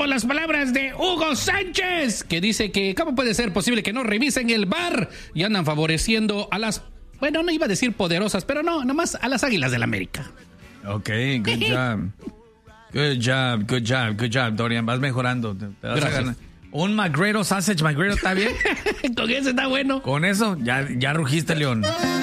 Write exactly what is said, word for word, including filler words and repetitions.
con las palabras de Hugo Sánchez, que dice que cómo puede ser posible que no revisen el V A R y andan favoreciendo a las, bueno, no iba a decir poderosas, pero no, nomás a las Águilas del América. Ok, good job. Good job, good job, good job, Dorian. Vas mejorando. Te vas a ganar. Un McGregor Sausage McGregor, ¿está bien? Con eso está bueno. Con eso, ya, ya rugiste, León.